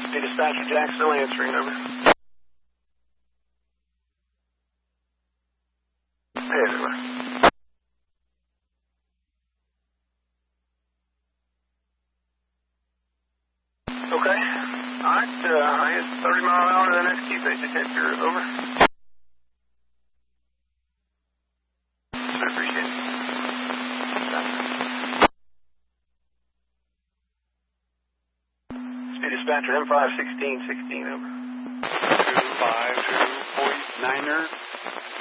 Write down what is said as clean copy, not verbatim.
Hey, dispatcher, Jacksonville answering, over. Hey, everywhere. Okay. Alright, I hit 30 mile an hour to the next key face detector, over. I appreciate it. Hey, dispatcher, M51616, over. 252, 49er.